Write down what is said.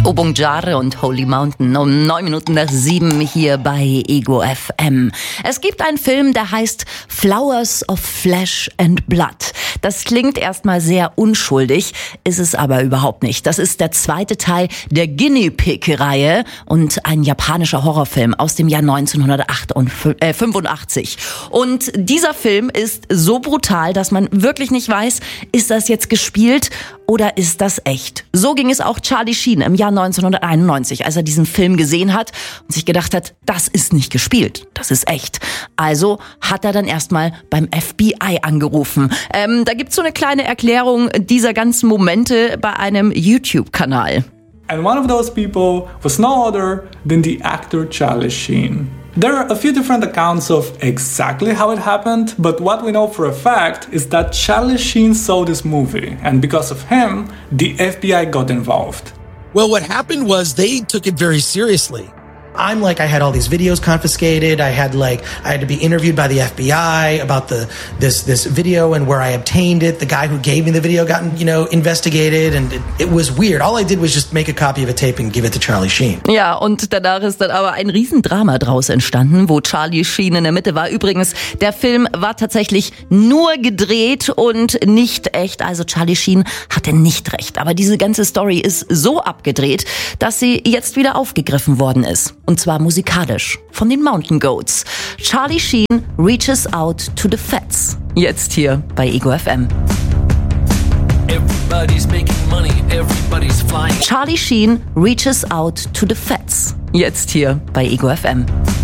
Obung Jare und Holy Mountain um 9 Minuten nach 7 hier bei Ego FM. Es gibt einen Film, der heißt Flowers of Flesh and Blood. Das klingt erstmal sehr unschuldig, ist es aber überhaupt nicht. Das ist der zweite Teil der Guinea Pig-Reihe und ein japanischer Horrorfilm aus dem Jahr 1985. Und dieser Film ist so brutal, dass man wirklich nicht weiß, ist das jetzt gespielt oder ist das echt? So ging es auch Charlie Sheen im Jahr 1991, als er diesen Film gesehen hat und sich gedacht hat, das ist nicht gespielt, das ist echt. Also hat er dann erstmal beim FBI angerufen. Da gibt's so eine kleine Erklärung dieser ganzen Momente bei einem YouTube-Kanal. And one of those people was no other than the actor Charlie Sheen. There are a few different accounts of exactly how it happened, but what we know for a fact is that Charlie Sheen saw this movie, and because of him, the FBI got involved. Well, what happened was they took it very seriously. I had all these videos confiscated. I had to be interviewed by the FBI about this video and where I obtained it. The guy who gave me the video got, investigated, and it was weird. All I did was just make a copy of a tape and give it to Charlie Sheen. Ja, und danach ist dann aber ein Riesendrama draus entstanden, wo Charlie Sheen in der Mitte war. Übrigens, der Film war tatsächlich nur gedreht und nicht echt. Also Charlie Sheen hatte nicht recht. Aber diese ganze Story ist so abgedreht, dass sie jetzt wieder aufgegriffen worden ist. Und zwar musikalisch von den Mountain Goats. Charlie Sheen reaches out to the feds. Jetzt hier bei Ego FM. Everybody's making money, everybody's flying. Charlie Sheen reaches out to the feds. Jetzt hier bei Ego FM.